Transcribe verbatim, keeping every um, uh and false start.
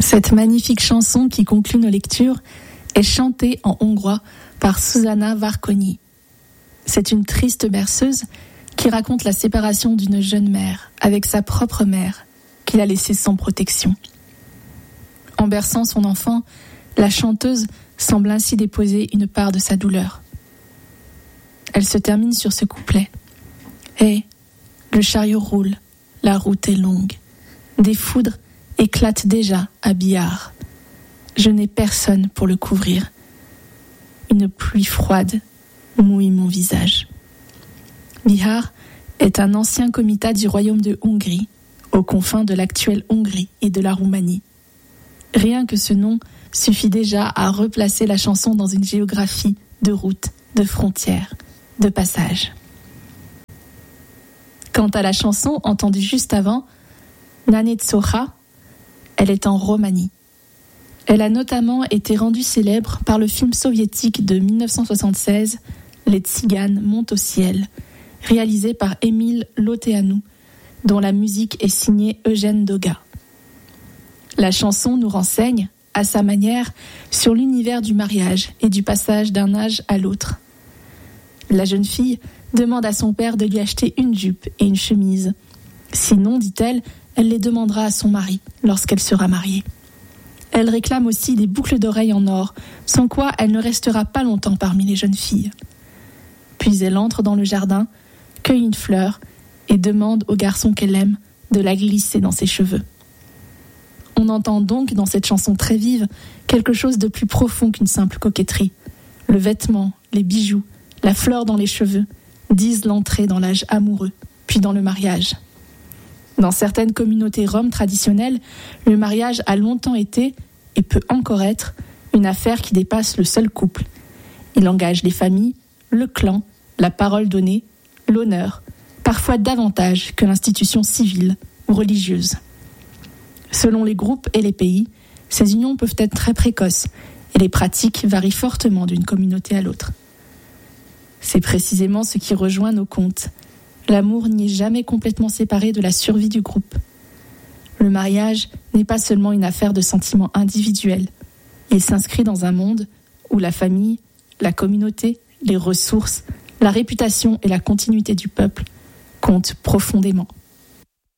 Cette magnifique chanson qui conclut nos lectures est chantée en hongrois par Susanna Várkonyi. C'est une triste berceuse qui raconte la séparation d'une jeune mère avec sa propre mère qu'il a laissée sans protection. En berçant son enfant, la chanteuse semble ainsi déposer une part de sa douleur. Elle se termine sur ce couplet. « Hé, le chariot roule, la route est longue. Des foudres éclatent déjà à Bihar. Je n'ai personne pour le couvrir. Une pluie froide mouille mon visage. » Bihar est un ancien comitat du royaume de Hongrie, aux confins de l'actuelle Hongrie et de la Roumanie. Rien que ce nom suffit déjà à replacer la chanson dans une géographie de routes, de frontières, de passages. Quant à la chanson entendue juste avant, Nanetsoha, elle est en Roumanie. Elle a notamment été rendue célèbre par le film soviétique de dix-neuf cent soixante-seize, Les Tziganes montent au ciel, réalisé par Emil Loteanu, dont la musique est signée Eugène Doga. La chanson nous renseigne, à sa manière, sur l'univers du mariage et du passage d'un âge à l'autre. La jeune fille demande à son père de lui acheter une jupe et une chemise. Sinon, dit-elle, elle les demandera à son mari lorsqu'elle sera mariée. Elle réclame aussi des boucles d'oreilles en or, sans quoi elle ne restera pas longtemps parmi les jeunes filles. Puis elle entre dans le jardin, cueille une fleur et demande au garçon qu'elle aime de la glisser dans ses cheveux. On entend donc dans cette chanson très vive quelque chose de plus profond qu'une simple coquetterie. Le vêtement, les bijoux, la fleur dans les cheveux disent l'entrée dans l'âge amoureux, puis dans le mariage. Dans certaines communautés roms traditionnelles, le mariage a longtemps été, et peut encore être, une affaire qui dépasse le seul couple. Il engage les familles, le clan, la parole donnée, l'honneur, parfois davantage que l'institution civile ou religieuse. Selon les groupes et les pays, ces unions peuvent être très précoces et les pratiques varient fortement d'une communauté à l'autre. C'est précisément ce qui rejoint nos contes. L'amour n'y est jamais complètement séparé de la survie du groupe. Le mariage n'est pas seulement une affaire de sentiments individuels. Il s'inscrit dans un monde où la famille, la communauté, les ressources, la réputation et la continuité du peuple comptent profondément.